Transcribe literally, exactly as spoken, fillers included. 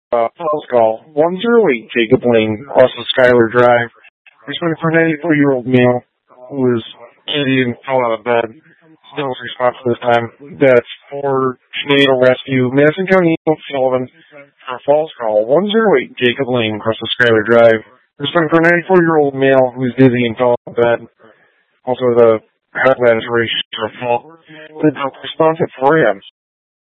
Uh, Falls Call, one zero eight Jacob Lane, across the Skylar Drive. Responding for a ninety-four-year-old male who was dizzy and fell out of bed. Still was responsible this time. That's for Tornado Rescue, Madison County Sullivan, for Falls Call, one zero eight Jacob Lane, across the Skylar Drive. Responding for a ninety-four-year-old male who was dizzy and fell out of bed. Also, the heart laboratory for a fall. The response at four a.m.